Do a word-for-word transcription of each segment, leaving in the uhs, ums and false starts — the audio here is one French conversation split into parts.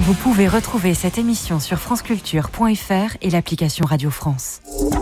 Vous pouvez retrouver cette émission sur franceculture point f r et l'application Radio France.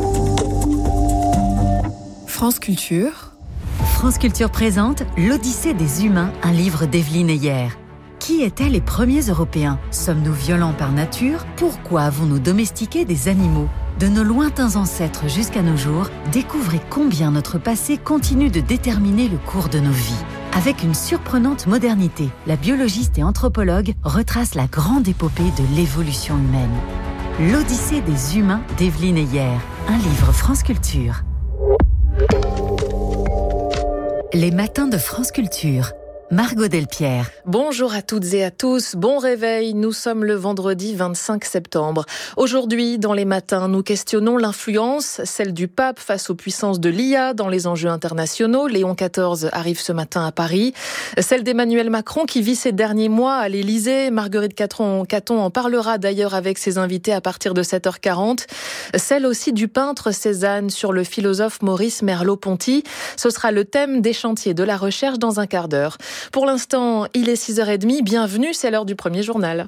France Culture. France Culture présente L'Odyssée des humains, un livre d'Evelyne Heyer. Qui étaient les premiers Européens ? Sommes-nous violents par nature ? Pourquoi avons-nous domestiqué des animaux ? De nos lointains ancêtres jusqu'à nos jours, découvrez combien notre passé continue de déterminer le cours de nos vies. Avec une surprenante modernité, la biologiste et anthropologue retrace la grande épopée de l'évolution humaine. L'Odyssée des humains d'Evelyne Heyer, un livre France Culture. Les matins de France Culture. Margot Delpierre. Bonjour à toutes et à tous, bon réveil, nous sommes le vendredi vingt-cinq septembre. Aujourd'hui, dans les matins, nous questionnons l'influence, celle du pape face aux puissances de l'I A dans les enjeux internationaux. Léon quatorze arrive ce matin à Paris. Celle d'Emmanuel Macron qui vit ces derniers mois à l'Élysée. Marguerite Caton en parlera d'ailleurs avec ses invités à partir de sept heures quarante. Celle aussi du peintre Cézanne sur le philosophe Maurice Merleau-Ponty. Ce sera le thème des chantiers de la recherche dans un quart d'heure. Pour l'instant, il est six heures trente. Bienvenue, c'est l'heure du premier journal.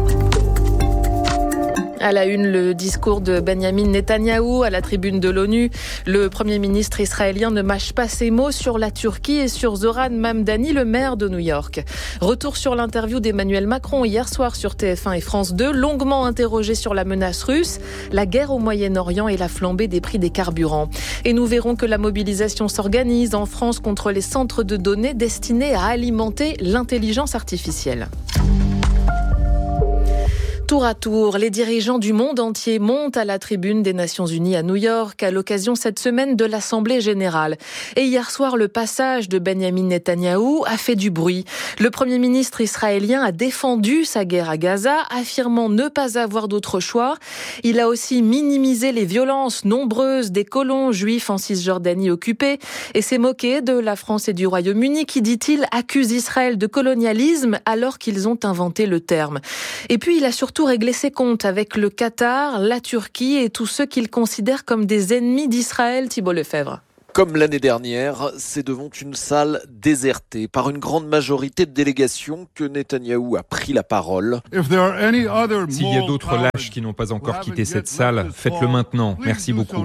À la une, le discours de Benyamin Netanyahou à la tribune de l'ONU. Le Premier ministre israélien ne mâche pas ses mots sur la Turquie et sur Zoran Mamdani, le maire de New York. Retour sur l'interview d'Emmanuel Macron hier soir sur T F un et France deux, longuement interrogé sur la menace russe, la guerre au Moyen-Orient et la flambée des prix des carburants. Et nous verrons que la mobilisation s'organise en France contre les centres de données destinés à alimenter l'intelligence artificielle. Tour à tour, les dirigeants du monde entier montent à la tribune des Nations Unies à New York à l'occasion cette semaine de l'Assemblée générale. Et hier soir, le passage de Benyamin Netanyahou a fait du bruit. Le Premier ministre israélien a défendu sa guerre à Gaza, affirmant ne pas avoir d'autre choix. Il a aussi minimisé les violences nombreuses des colons juifs en Cisjordanie occupée et s'est moqué de la France et du Royaume-Uni qui, dit-il, accusent Israël de colonialisme alors qu'ils ont inventé le terme. Et puis, il a surtout régler ses comptes avec le Qatar, la Turquie et tous ceux qu'il considère comme des ennemis d'Israël. Thibault Lefebvre. Comme l'année dernière, c'est devant une salle désertée par une grande majorité de délégations que Netanyahou a pris la parole. S'il y a d'autres lâches qui n'ont pas encore quitté cette salle, faites-le maintenant. Merci beaucoup.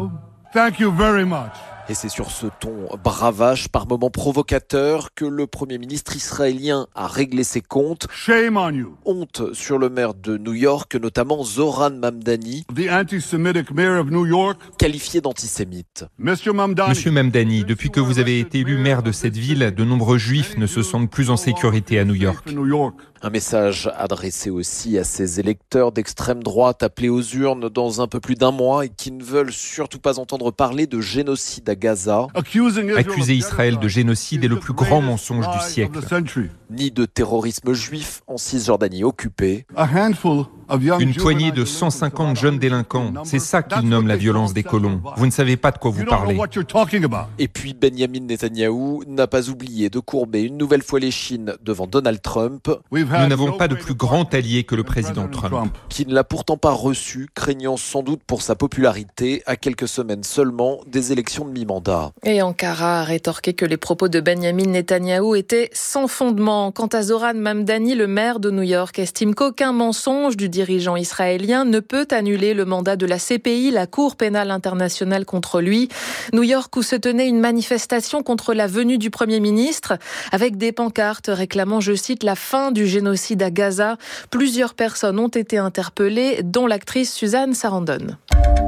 Et c'est sur ce ton bravache, par moments provocateur, que le Premier ministre israélien a réglé ses comptes. Shame on you. Honte sur le maire de New York, notamment Zoran Mamdani, The anti-Semitic mayor of New York. Qualifié d'antisémite. Monsieur Mamdani. Monsieur Mamdani, depuis que vous avez été élu maire de cette ville, de nombreux juifs ne se sentent plus en sécurité à New York. Un message adressé aussi à ces électeurs d'extrême droite appelés aux urnes dans un peu plus d'un mois et qui ne veulent surtout pas entendre parler de génocide à Gaza. Accuser Israël de génocide est le plus grand mensonge du siècle. Ni de terrorisme juif en Cisjordanie occupée. Une poignée de cent cinquante jeunes délinquants, c'est ça qu'ils nomment la violence des colons. Vous ne savez pas de quoi vous parlez. Et puis Benyamin Netanyahou n'a pas oublié de courber une nouvelle fois l'échine devant Donald Trump. Nous n'avons pas de plus grand allié que le président Trump. Qui ne l'a pourtant pas reçu, craignant sans doute pour sa popularité à quelques semaines seulement des élections de mi-mandat. Et Ankara a rétorqué que les propos de Benyamin Netanyahou étaient sans fondement. Quant à Zoran Mamdani, le maire de New York, estime qu'aucun mensonge du dirigeant israélien ne peut annuler le mandat de la C P I, la Cour pénale internationale contre lui. New York où se tenait une manifestation contre la venue du Premier ministre avec des pancartes réclamant, je cite, la fin du génocide à Gaza. Plusieurs personnes ont été interpellées, dont l'actrice Suzanne Sarandon.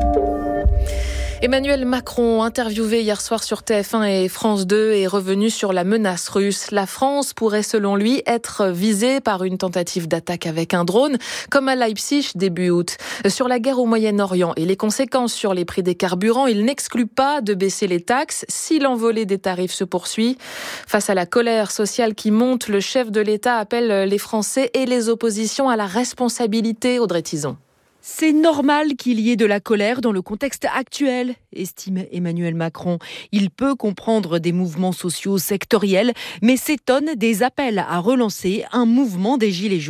Emmanuel Macron, interviewé hier soir sur T F un et France deux, est revenu sur la menace russe. La France pourrait, selon lui, être visée par une tentative d'attaque avec un drone, comme à Leipzig début août. Sur la guerre au Moyen-Orient et les conséquences sur les prix des carburants, il n'exclut pas de baisser les taxes si l'envolée des tarifs se poursuit. Face à la colère sociale qui monte, le chef de l'État appelle les Français et les oppositions à la responsabilité. Audrey Tizon. C'est normal qu'il y ait de la colère dans le contexte actuel, estime Emmanuel Macron. Il peut comprendre des mouvements sociaux sectoriels, mais s'étonne des appels à relancer un mouvement des Gilets jaunes.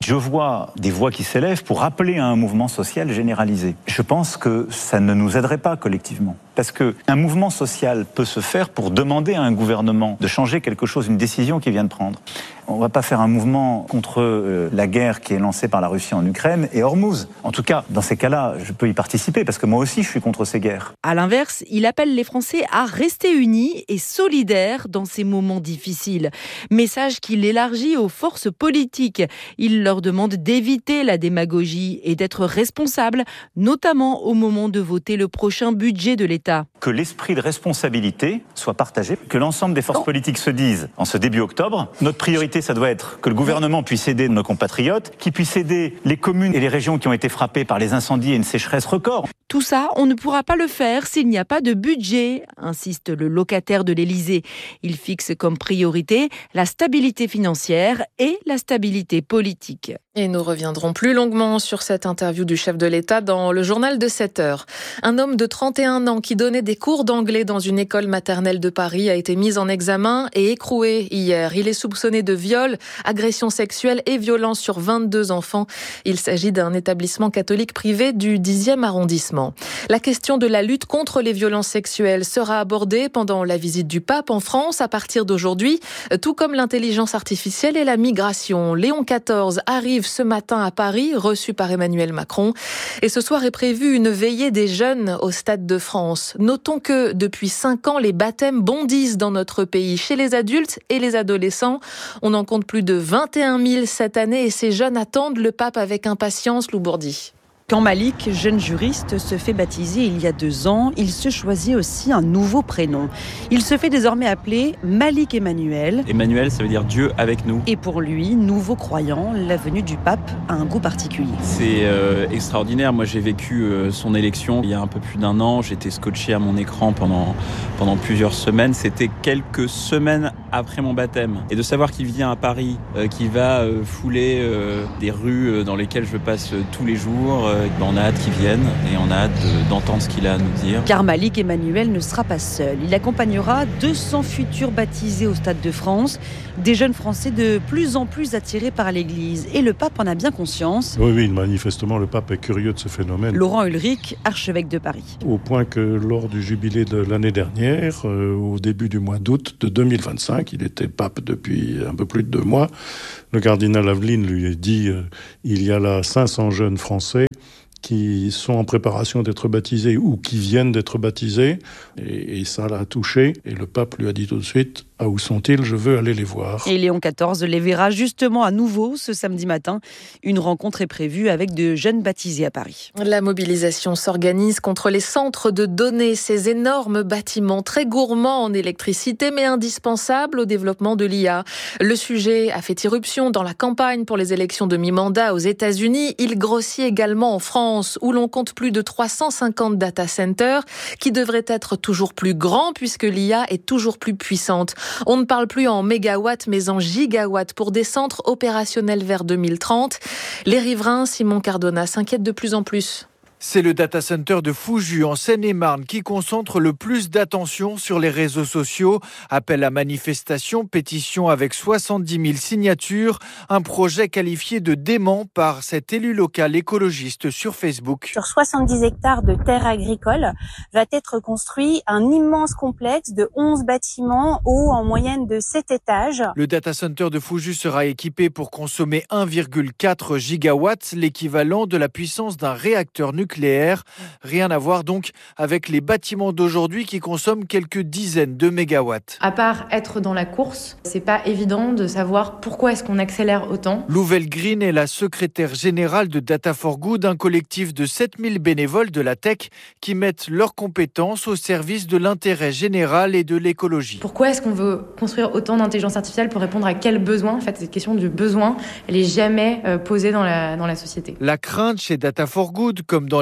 Je vois des voix qui s'élèvent pour appeler à un mouvement social généralisé. Je pense que ça ne nous aiderait pas collectivement. Parce qu'un mouvement social peut se faire pour demander à un gouvernement de changer quelque chose, une décision qu'il vient de prendre. On ne va pas faire un mouvement contre euh, la guerre qui est lancée par la Russie en Ukraine et Hormuz. En tout cas, dans ces cas-là, je peux y participer parce que moi aussi, je suis contre ces guerres. À l'inverse, il appelle les Français à rester unis et solidaires dans ces moments difficiles. Message qu'il élargit aux forces politiques. Il leur demande d'éviter la démagogie et d'être responsables, notamment au moment de voter le prochain budget de l'État. Que l'esprit de responsabilité soit partagé, que l'ensemble des forces politiques se disent, en ce début octobre, notre priorité, ça doit être que le gouvernement puisse aider nos compatriotes, qu'il puisse aider les communes et les régions qui ont été frappées par les incendies et une sécheresse record. Tout ça, on ne pourra pas le faire s'il n'y a pas de budget, insiste le locataire de l'Élysée. Il fixe comme priorité la stabilité financière et la stabilité politique. Et nous reviendrons plus longuement sur cette interview du chef de l'État dans le journal de sept heures. Un homme de trente et un ans qui donnait des cours d'anglais dans une école maternelle de Paris a été mis en examen et écroué hier. Il est soupçonné de viol, agression sexuelle et violence sur vingt-deux enfants. Il s'agit d'un établissement catholique privé du dixième arrondissement. La question de la lutte contre les violences sexuelles sera abordée pendant la visite du pape en France à partir d'aujourd'hui, tout comme l'intelligence artificielle et la migration. Léon quatorze arrive ce matin à Paris, reçu par Emmanuel Macron. Et ce soir est prévue une veillée des jeunes au Stade de France. Notons que depuis cinq ans, les baptêmes bondissent dans notre pays, chez les adultes et les adolescents. On en compte plus de vingt et un mille cette année et ces jeunes attendent le pape avec impatience, Lou Bourdi. Quand Malik, jeune juriste, se fait baptiser il y a deux ans, il se choisit aussi un nouveau prénom. Il se fait désormais appeler Malik Emmanuel. Emmanuel, ça veut dire Dieu avec nous. Et pour lui, nouveau croyant, la venue du pape a un goût particulier. C'est euh, extraordinaire. Moi, j'ai vécu euh, son élection il y a un peu plus d'un an. J'étais scotché à mon écran pendant, pendant plusieurs semaines. C'était quelques semaines après mon baptême. Et de savoir qu'il vient à Paris, euh, qu'il va euh, fouler euh, des rues euh, dans lesquelles je passe euh, tous les jours, euh, on a hâte qu'il vienne et on a hâte de, d'entendre ce qu'il a à nous dire. Car Malik Emmanuel ne sera pas seul. Il accompagnera deux cents futurs baptisés au Stade de France, des jeunes Français de plus en plus attirés par l'Église. Et le pape en a bien conscience. Oui, oui, manifestement, le pape est curieux de ce phénomène. Laurent Ulrich, archevêque de Paris. Au point que lors du jubilé de l'année dernière, euh, au début du mois d'août de deux mille vingt-cinq, il était pape depuis un peu plus de deux mois, le cardinal Aveline lui a dit euh, il y a là cinq cents jeunes Français qui sont en préparation d'être baptisés ou qui viennent d'être baptisés. Et, et ça l'a touché. Et le pape lui a dit tout de suite, ah, où sont-ils ? Je veux aller les voir. Et Léon quatorze les verra justement à nouveau ce samedi matin. Une rencontre est prévue avec de jeunes baptisés à Paris. La mobilisation s'organise contre les centres de données, ces énormes bâtiments très gourmands en électricité, mais indispensables au développement de l'I A. Le sujet a fait irruption dans la campagne pour les élections de mi-mandat aux États-Unis. Il grossit également en France, où l'on compte plus de trois cent cinquante data centers, qui devraient être toujours plus grands puisque l'I A est toujours plus puissante. On ne parle plus en mégawatts, mais en gigawatts pour des centres opérationnels vers deux mille trente. Les riverains, Simon Cardona, s'inquiètent de plus en plus. C'est le data center de Fouju en Seine-et-Marne qui concentre le plus d'attention sur les réseaux sociaux. Appel à manifestation, pétition avec soixante-dix mille signatures. Un projet qualifié de dément par cet élu local écologiste sur Facebook. Sur soixante-dix hectares de terres agricoles va être construit un immense complexe de onze bâtiments hauts en moyenne de sept étages. Le data center de Fouju sera équipé pour consommer un virgule quatre gigawatts, l'équivalent de la puissance d'un réacteur nucléaire. Nucléaire. Rien à voir donc avec les bâtiments d'aujourd'hui qui consomment quelques dizaines de mégawatts. À part être dans la course, c'est pas évident de savoir pourquoi est-ce qu'on accélère autant. Louvel Green est la secrétaire générale de Data for Good, un collectif de sept mille bénévoles de la tech qui mettent leurs compétences au service de l'intérêt général et de l'écologie. Pourquoi est-ce qu'on veut construire autant d'intelligence artificielle pour répondre à quel besoin ? En fait, cette question du besoin, elle est jamais posée dans la, dans la société. La crainte chez Data for Good, comme dans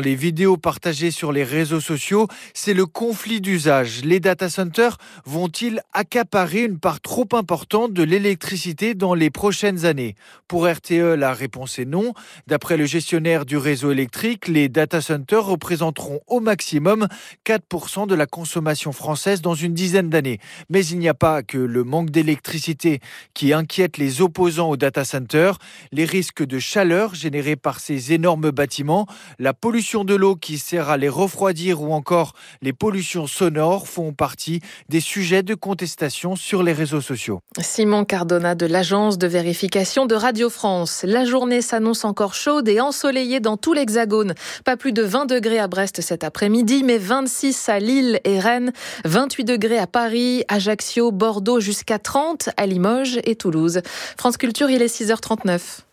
les vidéos partagées sur les réseaux sociaux, c'est le conflit d'usage. Les data centers vont-ils accaparer une part trop importante de l'électricité dans les prochaines années ? Pour R T E, la réponse est non. D'après le gestionnaire du réseau électrique, les data centers représenteront au maximum quatre pour cent de la consommation française dans une dizaine d'années. Mais il n'y a pas que le manque d'électricité qui inquiète les opposants aux data centers. Les risques de chaleur générés par ces énormes bâtiments, la pollution de l'eau qui sert à les refroidir ou encore les pollutions sonores font partie des sujets de contestation sur les réseaux sociaux. Simon Cardona de l'agence de vérification de Radio France. La journée s'annonce encore chaude et ensoleillée dans tout l'Hexagone. Pas plus de vingt degrés à Brest cet après-midi, mais vingt-six à Lille et Rennes, vingt-huit degrés à Paris, Ajaccio, Bordeaux, jusqu'à trente à Limoges et Toulouse. France Culture, il est six heures trente-neuf.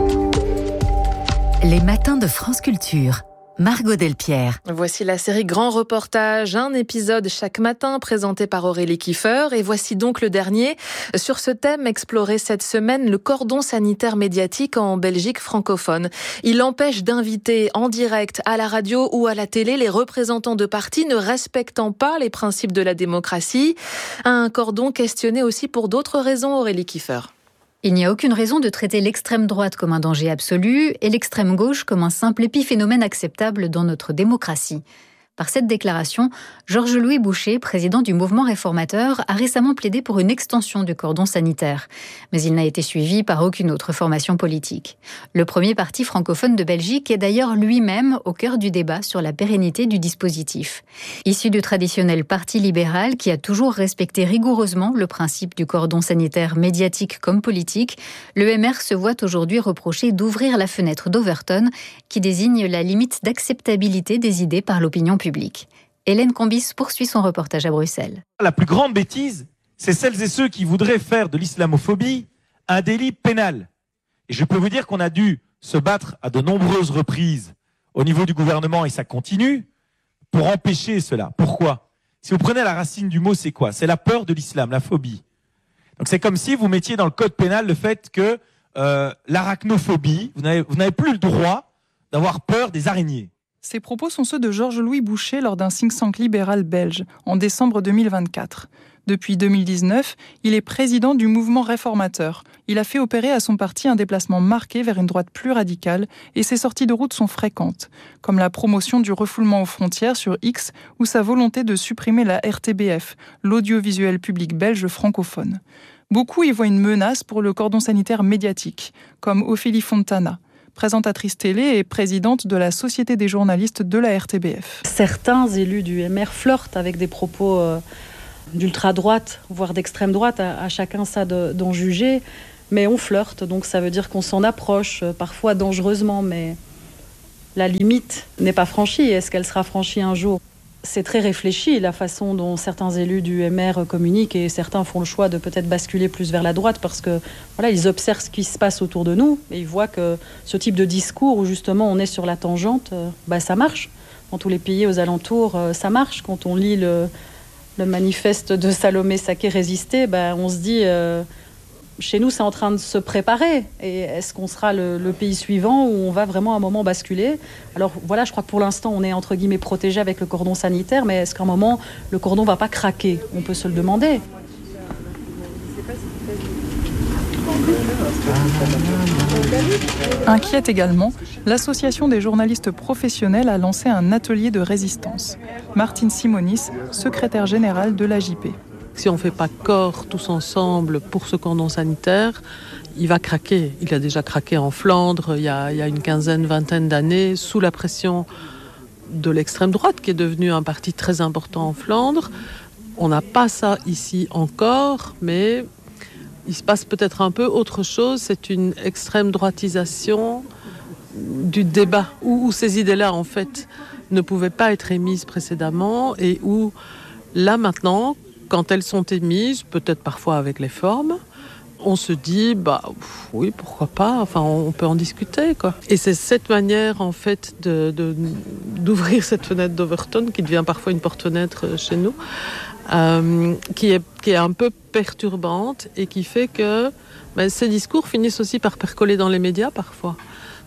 Les matins de France Culture. Margot Delpierre. Voici la série Grand Reportage, un épisode chaque matin présenté par Aurélie Kiefer. Et voici donc le dernier. Sur ce thème exploré cette semaine, le cordon sanitaire médiatique en Belgique francophone. Il empêche d'inviter en direct à la radio ou à la télé les représentants de partis ne respectant pas les principes de la démocratie. Un cordon questionné aussi pour d'autres raisons, Aurélie Kiefer. Il n'y a aucune raison de traiter l'extrême droite comme un danger absolu et l'extrême gauche comme un simple épiphénomène acceptable dans notre démocratie. Par cette déclaration, Georges-Louis Boucher, président du mouvement réformateur, a récemment plaidé pour une extension du cordon sanitaire. Mais il n'a été suivi par aucune autre formation politique. Le premier parti francophone de Belgique est d'ailleurs lui-même au cœur du débat sur la pérennité du dispositif. Issu du traditionnel parti libéral qui a toujours respecté rigoureusement le principe du cordon sanitaire médiatique comme politique, le M R se voit aujourd'hui reprocher d'ouvrir la fenêtre d'Overton qui désigne la limite d'acceptabilité des idées par l'opinion publique. Public. Hélène Combis poursuit son reportage à Bruxelles. La plus grande bêtise, c'est celles et ceux qui voudraient faire de l'islamophobie un délit pénal. Et je peux vous dire qu'on a dû se battre à de nombreuses reprises au niveau du gouvernement, et ça continue, pour empêcher cela. Pourquoi ? Si vous prenez la racine du mot, c'est quoi ? C'est la peur de l'islam, la phobie. Donc c'est comme si vous mettiez dans le code pénal le fait que euh, l'arachnophobie, vous n'avez, vous n'avez plus le droit d'avoir peur des araignées. Ces propos sont ceux de Georges-Louis Boucher lors d'un think tank libéral belge, en décembre deux mille vingt-quatre. Depuis deux mille dix-neuf, il est président du mouvement réformateur. Il a fait opérer à son parti un déplacement marqué vers une droite plus radicale et ses sorties de route sont fréquentes, comme la promotion du refoulement aux frontières sur X ou sa volonté de supprimer la R T B F, l'audiovisuel public belge francophone. Beaucoup y voient une menace pour le cordon sanitaire médiatique, comme Ophélie Fontana, présentatrice télé et présidente de la Société des journalistes de la R T B F. Certains élus du M R flirtent avec des propos euh, d'ultra-droite, voire d'extrême droite, à, à chacun ça de, d'en juger, mais on flirte, donc ça veut dire qu'on s'en approche, euh, parfois dangereusement, mais la limite n'est pas franchie. Est-ce qu'elle sera franchie un jour ? C'est très réfléchi, la façon dont certains élus du M R communiquent, et certains font le choix de peut-être basculer plus vers la droite parce que voilà, ils observent ce qui se passe autour de nous et ils voient que ce type de discours où justement on est sur la tangente, euh, bah, ça marche. Dans tous les pays aux alentours, euh, ça marche. Quand on lit le, le manifeste de Salomé Saké Résister, bah, on se dit... Euh, chez nous, c'est en train de se préparer. Et est-ce qu'on sera le, le pays suivant où on va vraiment à un moment basculer ? Alors voilà, je crois que pour l'instant, on est entre guillemets protégé avec le cordon sanitaire, mais est-ce qu'à un moment, le cordon ne va pas craquer ? On peut se le demander. Inquiète également, l'association des journalistes professionnels a lancé un atelier de résistance. Martine Simonis, secrétaire générale de l'A J P. Si on ne fait pas corps tous ensemble pour ce cordon sanitaire, il va craquer. Il a déjà craqué en Flandre il y a, il y a une quinzaine, vingtaine d'années, sous la pression de l'extrême droite, qui est devenue un parti très important en Flandre. On n'a pas ça ici encore, mais il se passe peut-être un peu autre chose. C'est une extrême droitisation du débat, où, où ces idées-là, en fait, ne pouvaient pas être émises précédemment, et où, là, maintenant, quand elles sont émises, peut-être parfois avec les formes, on se dit, bah oui, pourquoi pas, enfin, on peut en discuter, quoi. Et c'est cette manière, en fait, de, de, d'ouvrir cette fenêtre d'Overton, qui devient parfois une porte-fenêtre chez nous, euh, qui est, qui est un peu perturbante et qui fait que ben, ces discours finissent aussi par percoler dans les médias, parfois.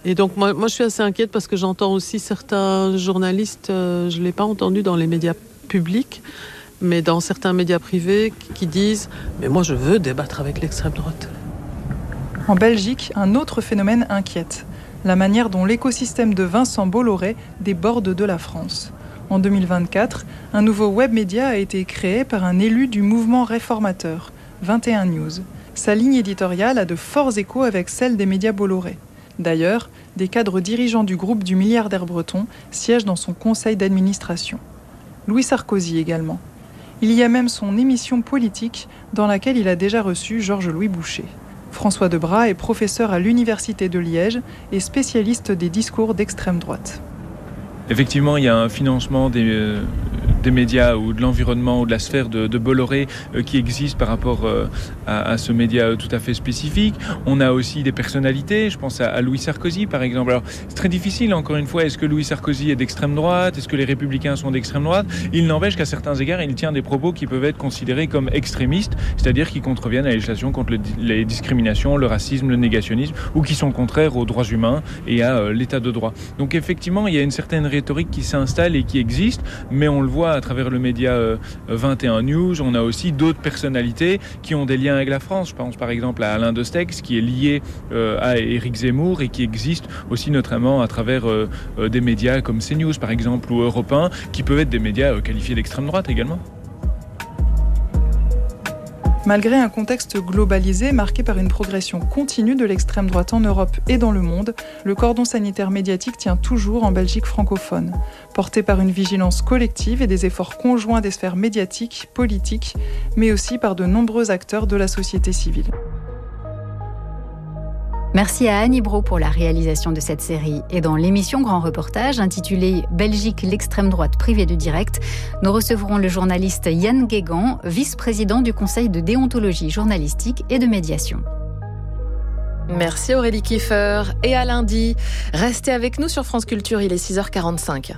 Et donc moi, moi je suis assez inquiète parce que j'entends aussi certains journalistes, euh, je ne l'ai pas entendu dans les médias publics, mais dans certains médias privés qui disent « mais moi je veux débattre avec l'extrême droite ». En Belgique, un autre phénomène inquiète, la manière dont l'écosystème de Vincent Bolloré déborde de la France. En deux mille vingt-quatre, un nouveau web-média a été créé par un élu du mouvement réformateur, vingt et un News. Sa ligne éditoriale a de forts échos avec celle des médias Bolloré. D'ailleurs, des cadres dirigeants du groupe du milliardaire breton siègent dans son conseil d'administration. Louis Sarkozy également. Il y a même son émission politique dans laquelle il a déjà reçu Georges-Louis Boucher. François Debras est professeur à l'Université de Liège et spécialiste des discours d'extrême droite. Effectivement, il y a un financement des, euh, des médias ou de l'environnement ou de la sphère de, de Bolloré euh, qui existe par rapport euh, à, à ce média euh, tout à fait spécifique. On a aussi des personnalités, je pense à, à Louis Sarkozy par exemple. Alors c'est très difficile, encore une fois, est-ce que Louis Sarkozy est d'extrême droite? Est-ce que les Républicains sont d'extrême droite? Il n'empêche qu'à certains égards, il tient des propos qui peuvent être considérés comme extrémistes, c'est-à-dire qui contreviennent à la législation contre le, les discriminations, le racisme, le négationnisme, ou qui sont contraires aux droits humains et à euh, l'état de droit. Donc effectivement, il y a une certaine rhétorique qui s'installe et qui existe, mais on le voit à travers le média euh, vingt et un News. On a aussi d'autres personnalités qui ont des liens avec la France. Je pense par exemple à Alain Destex, qui est lié euh, à Éric Zemmour et qui existe aussi notamment à travers euh, euh, des médias comme CNews par exemple ou Europe un, qui peuvent être des médias euh, qualifiés d'extrême droite également. Malgré un contexte globalisé marqué par une progression continue de l'extrême droite en Europe et dans le monde, le cordon sanitaire médiatique tient toujours en Belgique francophone. Porté par une vigilance collective et des efforts conjoints des sphères médiatiques, politiques, mais aussi par de nombreux acteurs de la société civile. Merci à Annie Brault pour la réalisation de cette série. Et dans l'émission Grand Reportage, intitulée « Belgique, l'extrême droite privée de direct », nous recevrons le journaliste Yann Guégan, vice-président du Conseil de déontologie journalistique et de médiation. Merci Aurélie Kiefer. Et à lundi, restez avec nous sur France Culture, il est six heures quarante-cinq.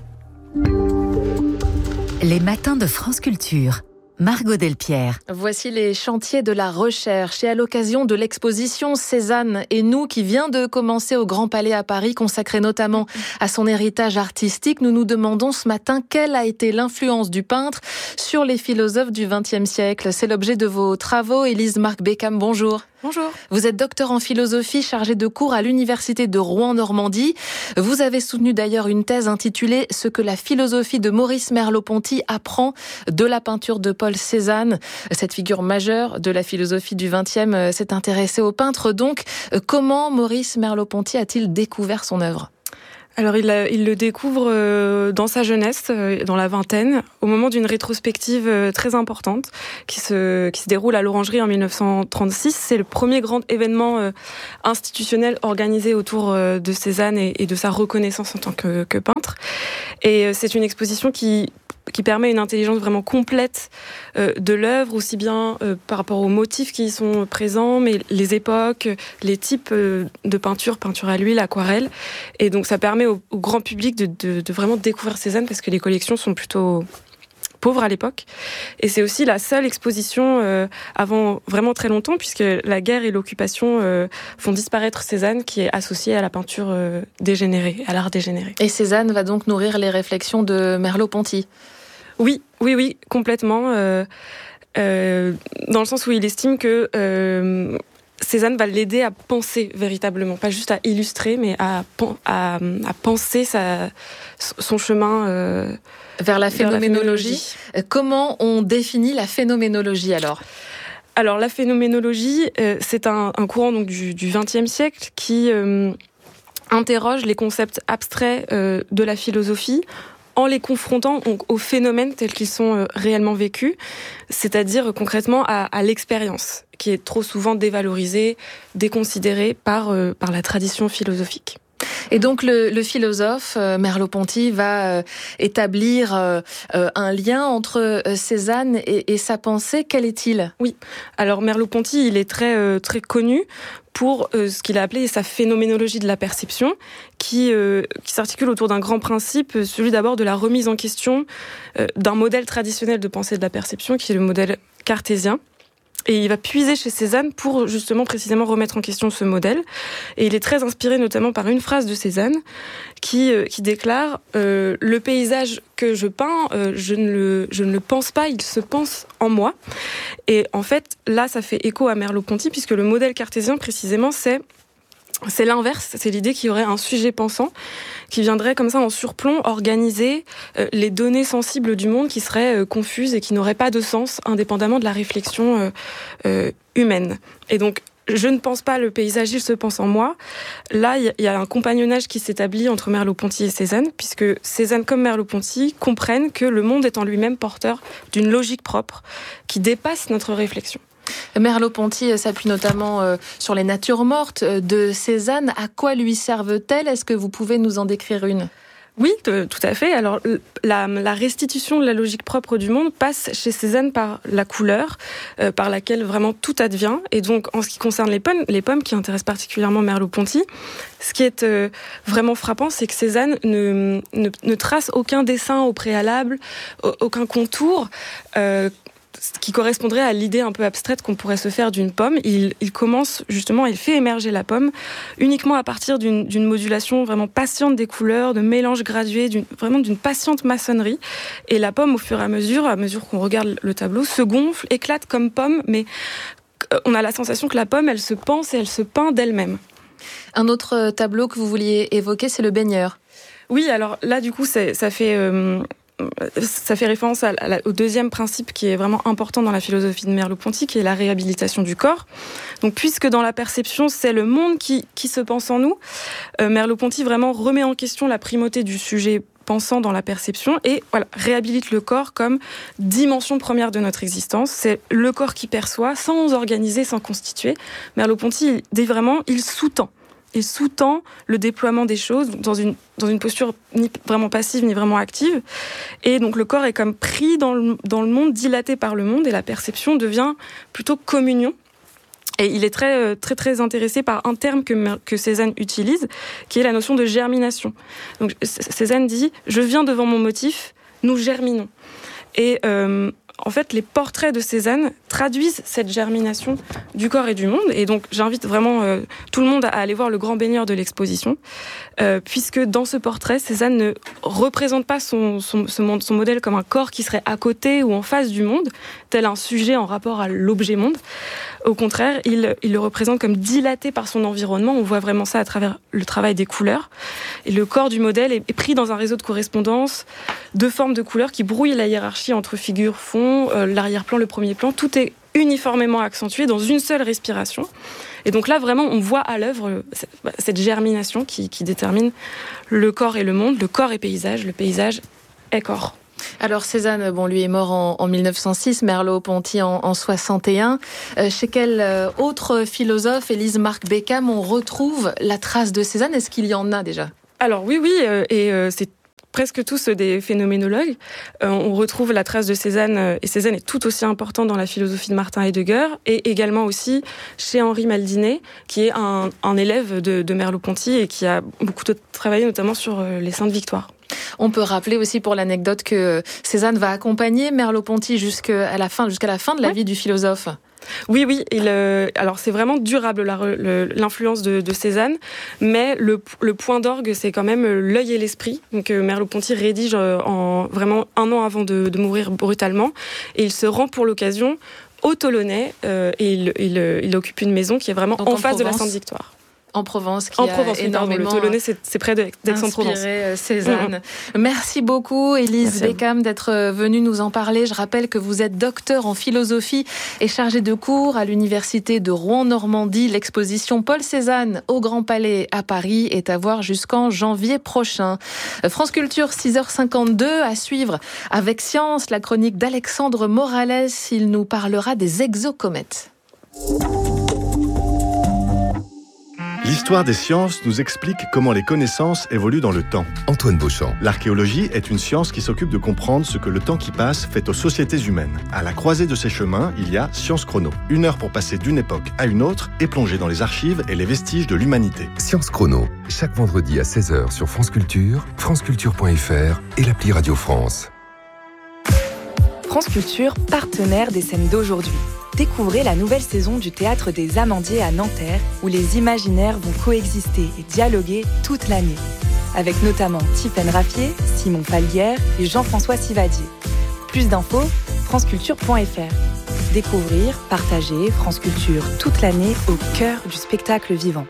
Les matins de France Culture. Margot Delpierre. Voici les chantiers de la recherche et à l'occasion de l'exposition Cézanne et nous qui vient de commencer au Grand Palais à Paris, consacrée notamment à son héritage artistique, nous nous demandons ce matin quelle a été l'influence du peintre sur les philosophes du vingtième siècle. C'est l'objet de vos travaux. Élise Marc-Beckham, bonjour. Bonjour. Vous êtes docteur en philosophie, chargée de cours à l'université de Rouen-Normandie. Vous avez soutenu d'ailleurs une thèse intitulée « Ce que la philosophie de Maurice Merleau-Ponty apprend de la peinture de Paul Cézanne ». Cette figure majeure de la philosophie du vingtième s'est intéressée au peintre. Donc, comment Maurice Merleau-Ponty a-t-il découvert son œuvre ? Alors, il, a, il le découvre euh, dans sa jeunesse, euh, dans la vingtaine, au moment d'une rétrospective euh, très importante qui se, qui se déroule à l'Orangerie en dix-neuf cent trente-six. C'est le premier grand événement euh, institutionnel organisé autour euh, de Cézanne et, et de sa reconnaissance en tant que, que peintre. Et euh, c'est une exposition qui... qui permet une intelligence vraiment complète euh, de l'œuvre, aussi bien euh, par rapport aux motifs qui y sont présents, mais les époques, les types euh, de peinture, peinture à l'huile, aquarelle. Et donc ça permet au, au grand public de, de, de vraiment découvrir Cézanne parce que les collections sont plutôt pauvres à l'époque. Et c'est aussi la seule exposition euh, avant vraiment très longtemps, puisque la guerre et l'occupation euh, font disparaître Cézanne, qui est associée à la peinture euh, dégénérée, à l'art dégénéré. Et Cézanne va donc nourrir les réflexions de Merleau-Ponty. Oui, oui, oui, complètement. Euh, euh, dans le sens où il estime que euh, Cézanne va l'aider à penser véritablement, pas juste à illustrer, mais à, à, à penser sa, son chemin euh, vers la phénoménologie. Vers la phénoménologie. Comment on définit la phénoménologie alors ? Alors la phénoménologie, euh, c'est un, un courant donc, du, du vingtième siècle qui euh, interroge les concepts abstraits euh, de la philosophie en les confrontant aux phénomènes tels qu'ils sont réellement vécus, c'est-à-dire concrètement à, à l'expérience, qui est trop souvent dévalorisée, déconsidérée par, euh, par la tradition philosophique. Et donc le, le philosophe euh, Merleau-Ponty va euh, établir euh, euh, un lien entre euh, Cézanne et, et sa pensée. Quel est-il ? Oui, alors Merleau-Ponty, il est très, euh, très connu pour euh, ce qu'il a appelé sa phénoménologie de la perception, qui, euh, qui s'articule autour d'un grand principe, celui d'abord de la remise en question euh, d'un modèle traditionnel de pensée de la perception, qui est le modèle cartésien. Et il va puiser chez Cézanne pour justement précisément remettre en question ce modèle. Et il est très inspiré notamment par une phrase de Cézanne qui, euh, qui déclare euh, « Le paysage que je peins, euh, je, ne le, je ne le pense pas, il se pense en moi ». Et en fait, là, ça fait écho à Merleau-Ponty, puisque le modèle cartésien, précisément, c'est... C'est l'inverse, c'est l'idée qu'il y aurait un sujet pensant qui viendrait comme ça en surplomb organiser euh, les données sensibles du monde qui seraient euh, confuses et qui n'auraient pas de sens indépendamment de la réflexion euh, euh, humaine. Et donc, je ne pense pas le paysage, il se pense en moi. Là, il y, y a un compagnonnage qui s'établit entre Merleau-Ponty et Cézanne, puisque Cézanne comme Merleau-Ponty comprennent que le monde est en lui-même porteur d'une logique propre qui dépasse notre réflexion. Merleau-Ponty s'appuie notamment euh, sur les natures mortes de Cézanne. À quoi lui servent-elles ? Est-ce que vous pouvez nous en décrire une ? Oui, tout à fait. Alors, la, la restitution de la logique propre du monde passe chez Cézanne par la couleur, euh, par laquelle vraiment tout advient. Et donc, en ce qui concerne les pommes, les pommes qui intéressent particulièrement Merleau-Ponty, ce qui est euh, vraiment frappant, c'est que Cézanne ne, ne, ne trace aucun dessin au préalable, aucun contour, euh, qui correspondrait à l'idée un peu abstraite qu'on pourrait se faire d'une pomme. Il, il commence justement, il fait émerger la pomme uniquement à partir d'une, d'une modulation vraiment patiente des couleurs, de mélange gradué, d'une, vraiment d'une patiente maçonnerie. Et la pomme, au fur et à mesure, à mesure qu'on regarde le tableau, se gonfle, éclate comme pomme, mais on a la sensation que la pomme, elle se pense et elle se peint d'elle-même. Un autre tableau que vous vouliez évoquer, c'est le baigneur. Oui, alors là, du coup, c'est, ça fait... Euh, Ça fait référence à la, au deuxième principe qui est vraiment important dans la philosophie de Merleau-Ponty, qui est la réhabilitation du corps. Donc, puisque dans la perception, c'est le monde qui, qui se pense en nous, euh, Merleau-Ponty vraiment remet en question la primauté du sujet pensant dans la perception et voilà, réhabilite le corps comme dimension première de notre existence. C'est le corps qui perçoit, sans organiser, sans constituer. Merleau-Ponty dit vraiment, il sous-tend. Il sous-tend le déploiement des choses dans une, dans une posture ni vraiment passive ni vraiment active. Et donc le corps est comme pris dans le, dans le monde, dilaté par le monde, et la perception devient plutôt communion. Et il est très, très, très intéressé par un terme que, que Cézanne utilise, qui est la notion de germination. Donc Cézanne dit « Je viens devant mon motif, nous germinons ». Et euh, en fait, les portraits de Cézanne traduisent cette germination du corps et du monde. Et donc, j'invite vraiment euh, tout le monde à aller voir le grand baigneur de l'exposition, euh, puisque dans ce portrait, Cézanne ne représente pas son, son, son, son modèle comme un corps qui serait à côté ou en face du monde, tel un sujet en rapport à l'objet monde. Au contraire, il, il le représente comme dilaté par son environnement. On voit vraiment ça à travers le travail des couleurs. Et le corps du modèle est, est pris dans un réseau de correspondance, de formes de couleurs qui brouillent la hiérarchie entre figure, fond, euh, l'arrière-plan, le premier plan. Tout est uniformément accentué dans une seule respiration. Et donc là, vraiment, on voit à l'œuvre cette germination qui, qui détermine le corps et le monde. Le corps est paysage, le paysage est corps. Alors Cézanne, bon, lui est mort en, en mille neuf cent six, Merleau-Ponty en, en soixante et un. Euh, chez quel euh, autre philosophe, Élise Marc Bécam, on retrouve la trace de Cézanne ? Est-ce qu'il y en a déjà ? Alors oui, oui, euh, et euh, c'est presque tous des phénoménologues. Euh, on retrouve la trace de Cézanne, euh, et Cézanne est tout aussi important dans la philosophie de Martin Heidegger, et également aussi chez Henri Maldinet, qui est un, un élève de, de Merleau-Ponty et qui a beaucoup travaillé notamment sur euh, les Saintes Victoires. On peut rappeler aussi pour l'anecdote que Cézanne va accompagner Merleau-Ponty jusqu'à la fin, jusqu'à la fin de la ouais. vie du philosophe. Oui, oui. Il, euh, alors c'est vraiment durable la, le, l'influence de, de Cézanne, mais le, le point d'orgue, c'est quand même l'œil et l'esprit. Donc euh, Merleau-Ponty rédige euh, en vraiment un an avant de, de mourir brutalement, et il se rend pour l'occasion au Tolonnais euh, et il, il, il occupe une maison qui est vraiment Donc en, en face Provence. de la Sainte Victoire. En Provence, qui en a Provence, énormément... Le Tolonnais, c'est, c'est près d'Aix-en-Provence. Inspiré Cézanne. Mmh. Merci beaucoup, Élise Bécam, d'être venue nous en parler. Je rappelle que vous êtes docteur en philosophie et chargée de cours à l'université de Rouen-Normandie. L'exposition Paul Cézanne au Grand Palais à Paris est à voir jusqu'en janvier prochain. France Culture, six heures cinquante-deux, à suivre avec Science, la chronique d'Alexandre Morales. Il nous parlera des exocomètes. L'histoire des sciences nous explique comment les connaissances évoluent dans le temps. Antoine Beauchamp. L'archéologie est une science qui s'occupe de comprendre ce que le temps qui passe fait aux sociétés humaines. À la croisée de ces chemins, il y a Science Chrono. Une heure pour passer d'une époque à une autre et plonger dans les archives et les vestiges de l'humanité. Science Chrono, chaque vendredi à seize heures sur France Culture, franceculture point f r et l'appli Radio France. France Culture, partenaire des scènes d'aujourd'hui. Découvrez la nouvelle saison du Théâtre des Amandiers à Nanterre, où les imaginaires vont coexister et dialoguer toute l'année. Avec notamment Tiffaine Raffier, Simon Falguière et Jean-François Sivadier. Plus d'infos, franceculture point f r. Découvrir, partager France Culture toute l'année au cœur du spectacle vivant.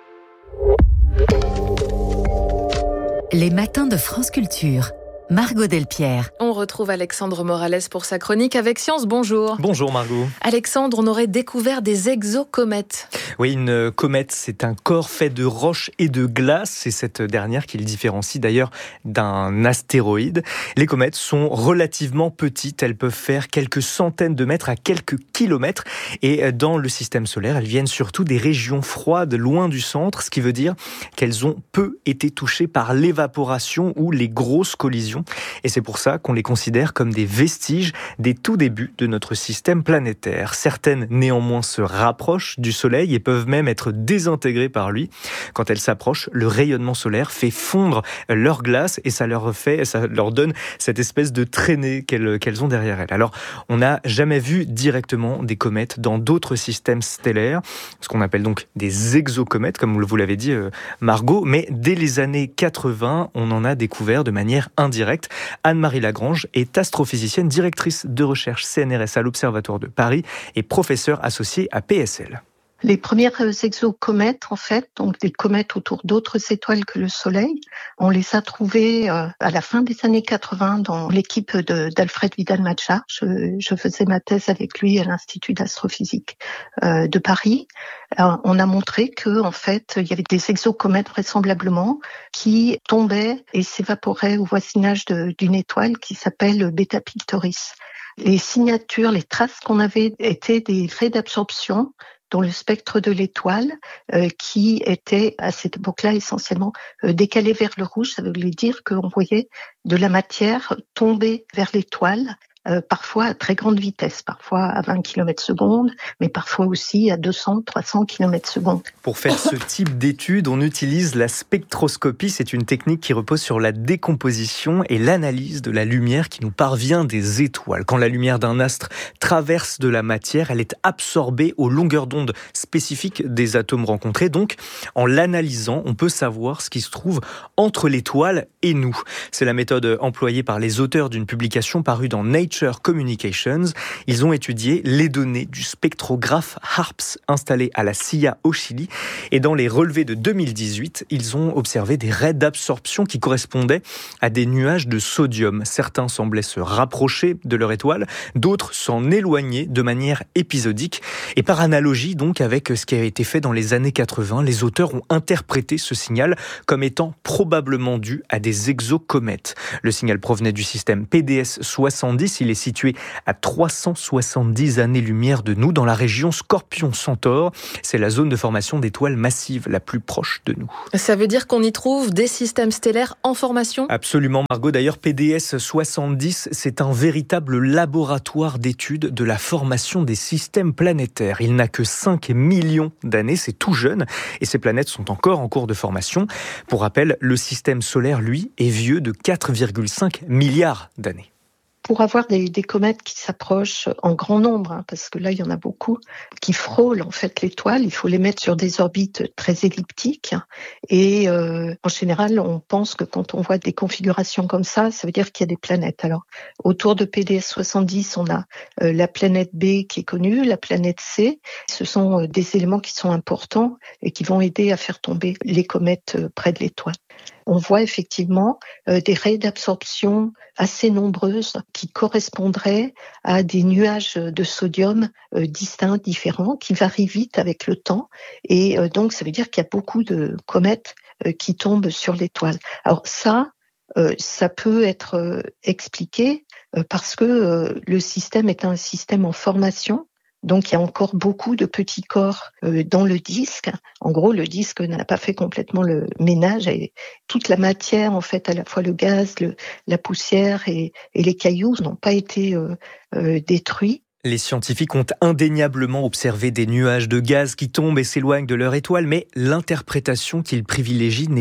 Les matins de France Culture. Margot Delpierre. On retrouve Alexandre Morales pour sa chronique Avec Science. Bonjour. Bonjour Margot. Alexandre, on aurait découvert des exocomètes. Oui, une comète, c'est un corps fait de roches et de glace. C'est cette dernière qui le différencie d'ailleurs d'un astéroïde. Les comètes sont relativement petites. Elles peuvent faire quelques centaines de mètres à quelques kilomètres. Et dans le système solaire, elles viennent surtout des régions froides, loin du centre, ce qui veut dire qu'elles ont peu été touchées par l'évaporation ou les grosses collisions. Et c'est pour ça qu'on les considère comme des vestiges des tout débuts de notre système planétaire. Certaines, néanmoins, se rapprochent du Soleil et peuvent même être désintégrées par lui. Quand elles s'approchent, le rayonnement solaire fait fondre leur glace et ça leur fait, ça leur donne cette espèce de traînée qu'elles, qu'elles ont derrière elles. Alors, on n'a jamais vu directement des comètes dans d'autres systèmes stellaires, ce qu'on appelle donc des exocomètes, comme vous l'avez dit, Margot, mais dès les années quatre-vingts, on en a découvert de manière indirecte. Anne-Marie Lagrange est astrophysicienne, directrice de recherche C N R S à l'Observatoire de Paris et professeure associée à P S L. Les premières exocomètes, en fait, donc des comètes autour d'autres étoiles que le Soleil, on les a trouvées euh, à la fin des années quatre-vingts dans l'équipe de, d'Alfred Vidal-Major. Je, je faisais ma thèse avec lui à l'Institut d'astrophysique euh, de Paris. Alors, on a montré que, en fait, il y avait des exocomètes vraisemblablement qui tombaient et s'évaporaient au voisinage de, d'une étoile qui s'appelle Beta Pictoris. Les signatures, les traces qu'on avait étaient des faits d'absorption dans le spectre de l'étoile, euh, qui était à cette époque-là essentiellement euh, décalé vers le rouge. Ça voulait dire qu'on voyait de la matière tomber vers l'étoile, euh, parfois à très grande vitesse, parfois à vingt kilomètres secondes, mais parfois aussi à deux cents, trois cents kilomètres secondes. Pour faire ce type d'étude, on utilise la spectroscopie. C'est une technique qui repose sur la décomposition et l'analyse de la lumière qui nous parvient des étoiles. Quand la lumière d'un astre traverse de la matière, elle est absorbée aux longueurs d'onde spécifiques des atomes rencontrés. Donc, en l'analysant, on peut savoir ce qui se trouve entre l'étoile et nous. C'est la méthode employée par les auteurs d'une publication parue dans Nature Communications. Ils ont étudié les données du spectrographe HARPS installé à la Silla au Chili. Et dans les relevés de deux mille dix-huit, ils ont observé des raies d'absorption qui correspondaient à des nuages de sodium. Certains semblaient se rapprocher de leur étoile, d'autres s'en éloigner de manière épisodique. Et par analogie donc avec ce qui a été fait dans les années quatre-vingts, les auteurs ont interprété ce signal comme étant probablement dû à des exocomètes. Le signal provenait du système P D S soixante-dix. Il est situé à trois cent soixante-dix années-lumière de nous, dans la région Scorpion-Centaure. C'est la zone de formation d'étoiles massives la plus proche de nous. Ça veut dire qu'on y trouve des systèmes stellaires en formation ? Absolument, Margot. D'ailleurs, P D S soixante-dix, c'est un véritable laboratoire d'études de la formation des systèmes planétaires. Il n'a que cinq millions d'années, c'est tout jeune, et ces planètes sont encore en cours de formation. Pour rappel, le système solaire, lui, est vieux de quatre virgule cinq milliards d'années. Pour avoir des, des comètes qui s'approchent en grand nombre, hein, parce que là, il y en a beaucoup, qui frôlent en fait l'étoile, il faut les mettre sur des orbites très elliptiques. Et euh, en général, on pense que quand on voit des configurations comme ça, ça veut dire qu'il y a des planètes. Alors, autour de P D S soixante-dix, on a euh, la planète B qui est connue, la planète C. Ce sont euh, des éléments qui sont importants et qui vont aider à faire tomber les comètes euh, près de l'étoile. On voit effectivement euh, des raies d'absorption assez nombreuses qui correspondraient à des nuages de sodium euh, distincts, différents, qui varient vite avec le temps. Et euh, donc, ça veut dire qu'il y a beaucoup de comètes euh, qui tombent sur l'étoile. Alors ça, euh, ça peut être euh, expliqué euh, parce que euh, le système est un système en formation. Donc, il y a encore beaucoup de petits corps euh, dans le disque. En gros, le disque n'a pas fait complètement le ménage. Et toute la matière, en fait, à la fois le gaz, le, la poussière et, et les cailloux n'ont pas été euh, euh, détruits. Les scientifiques ont indéniablement observé des nuages de gaz qui tombent et s'éloignent de leur étoile, mais l'interprétation qu'ils privilégient n'est pas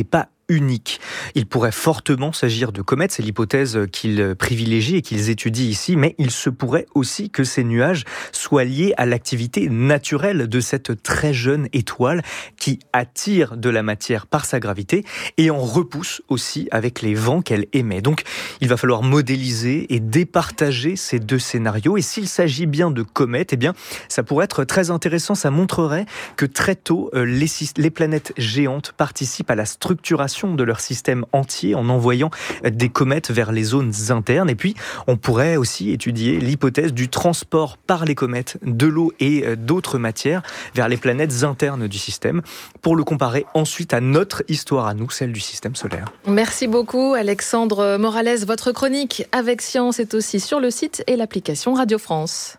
unique. Il pourrait fortement s'agir de comètes, c'est l'hypothèse qu'ils privilégient et qu'ils étudient ici, mais il se pourrait aussi que ces nuages soient liés à l'activité naturelle de cette très jeune étoile qui attire de la matière par sa gravité et en repousse aussi avec les vents qu'elle émet. Donc il va falloir modéliser et départager ces deux scénarios, et s'il s'agit bien de comètes, eh bien ça pourrait être très intéressant, ça montrerait que très tôt les, les planètes géantes participent à la structuration de leur système entier en envoyant des comètes vers les zones internes. Et puis on pourrait aussi étudier l'hypothèse du transport par les comètes de l'eau et d'autres matières vers les planètes internes du système, pour le comparer ensuite à notre histoire à nous, celle du système solaire. Merci beaucoup Alexandre Morales. Votre chronique Avec Science est aussi sur le site et l'application Radio France.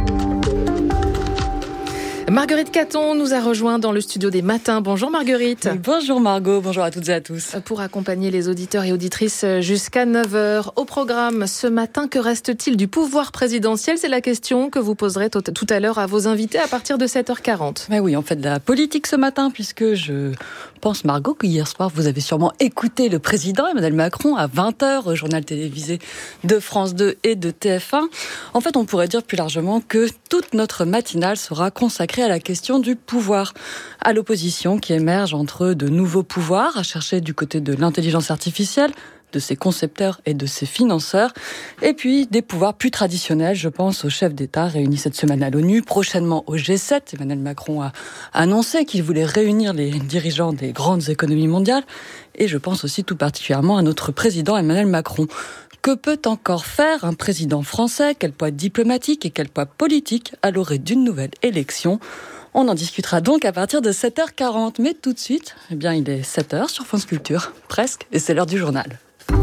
Marguerite Caton nous a rejoint dans le studio des matins. Bonjour Marguerite. Bonjour Margot, bonjour à toutes et à tous. Pour accompagner les auditeurs et auditrices jusqu'à neuf heures. Au programme ce matin, que reste-t-il du pouvoir présidentiel ? C'est la question que vous poserez tout à l'heure à vos invités à partir de sept heures quarante. Mais oui, on fait de la politique ce matin, puisque je pense, Margot, que hier soir, vous avez sûrement écouté le président Emmanuel Macron à vingt heures au journal télévisé de France deux et de T F un. En fait, on pourrait dire plus largement que toute notre matinale sera consacrée à la question du pouvoir, à l'opposition qui émerge entre de nouveaux pouvoirs à chercher du côté de l'intelligence artificielle, de ses concepteurs et de ses financeurs, et puis des pouvoirs plus traditionnels, je pense aux chefs d'État réunis cette semaine à l'ONU, prochainement au G sept. Emmanuel Macron a annoncé qu'il voulait réunir les dirigeants des grandes économies mondiales, et je pense aussi tout particulièrement à notre président Emmanuel Macron. Que peut encore faire un président français ? Quel poids diplomatique et quel poids politique à l'orée d'une nouvelle élection ? On en discutera donc à partir de sept heures quarante. Mais tout de suite, eh bien, il est sept heures sur France Culture, presque, et c'est l'heure du journal.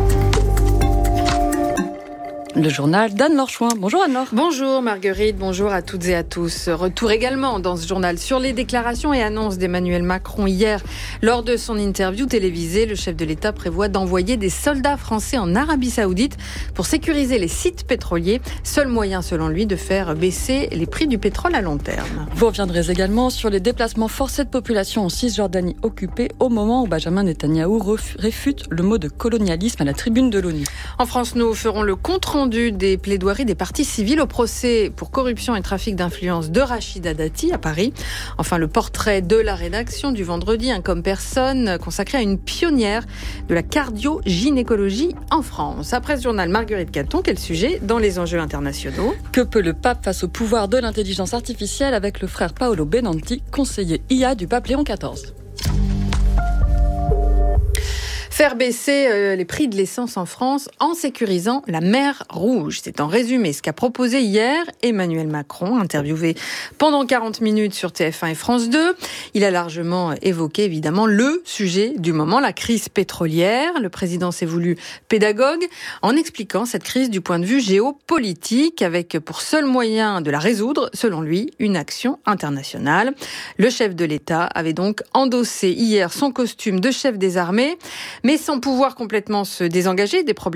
Le journal d'Anne-Laure Chouin. Bonjour Anne-Laure. Bonjour Marguerite, bonjour à toutes et à tous. Retour également dans ce journal sur les déclarations et annonces d'Emmanuel Macron hier. Lors de son interview télévisée, le chef de l'État prévoit d'envoyer des soldats français en Arabie Saoudite pour sécuriser les sites pétroliers. Seul moyen selon lui de faire baisser les prix du pétrole à long terme. Vous reviendrez également sur les déplacements forcés de population en Cisjordanie occupée au moment où Benjamin Netanyahou réfute le mot de colonialisme à la tribune de l'ONU. En France, nous ferons le compte-rendu des plaidoiries des parties civiles au procès pour corruption et trafic d'influence de Rachida Dati à Paris. Enfin, le portrait de la rédaction du vendredi, un comme personne, consacré à une pionnière de la cardio-gynécologie en France. Après ce journal, Marguerite Caton, quel sujet dans les enjeux internationaux ? Que peut le pape face au pouvoir de l'intelligence artificielle avec le frère Paolo Benanti, conseiller I A du pape Léon quatorze. Faire baisser euh, les prix de l'essence en France en sécurisant la mer Rouge. C'est en résumé ce qu'a proposé hier Emmanuel Macron, interviewé pendant quarante minutes sur T F un et France deux. Il a largement évoqué évidemment le sujet du moment, la crise pétrolière. Le président s'est voulu pédagogue en expliquant cette crise du point de vue géopolitique, avec pour seul moyen de la résoudre, selon lui, une action internationale. Le chef de l'État avait donc endossé hier son costume de chef des armées, mais sans pouvoir complètement se désengager des problèmes